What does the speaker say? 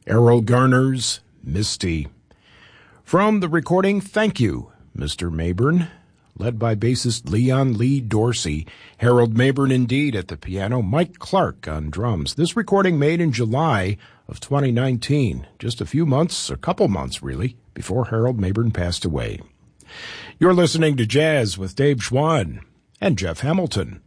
Errol Garner's Misty. From the recording, Thank You, Mr. Mayburn, led by bassist Leon Lee Dorsey. Harold Mayburn indeed at the piano, Mike Clark on drums. This recording made in July of 2019, just a couple months really, before Harold Mayburn passed away. You're listening to Jazz with Dave Schwann and Jeff Hamilton